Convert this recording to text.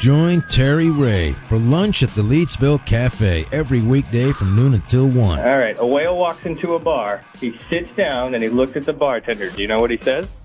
Join Terry Ray for lunch at the Leedsville Cafe every weekday from noon until 1. All right, a whale walks into a bar. He sits down and he looks at the bartender. Do you know what he says?